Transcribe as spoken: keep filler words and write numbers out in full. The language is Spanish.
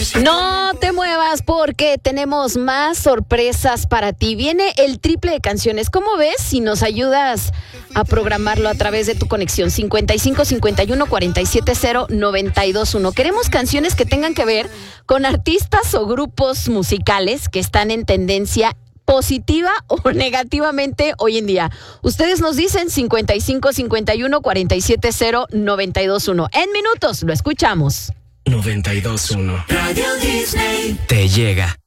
No te muevas porque tenemos más sorpresas para ti. Viene el triple de canciones. ¿Cómo ves si nos ayudas a programarlo a través de tu conexión? cincuenta y cinco, cincuenta y uno, cuarenta y siete, cero, noventa y dos, uno. Queremos canciones que tengan que ver con artistas o grupos musicales que están en tendencia positiva o negativamente hoy en día. Ustedes nos dicen cincuenta y cinco, cincuenta y uno, cuarenta y siete, cero, noventa y dos, uno. En minutos lo escuchamos. noventa y dos punto uno Radio Disney te llega.